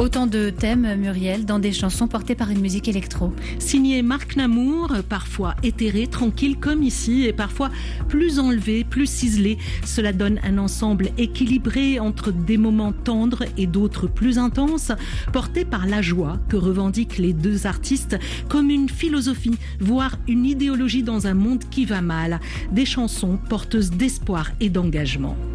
Autant de thèmes, Muriel, dans des chansons portées par une musique électro. Signé Marc Namour, parfois éthéré, tranquille comme ici, et parfois plus enlevé, plus ciselé. Cela donne un ensemble équilibré entre des moments tendres et d'autres plus intenses, portés par la joie que revendiquent les deux artistes comme une philosophie, voire une idéologie dans un monde qui va mal. Des chansons porteuses d'espoir et d'engagement.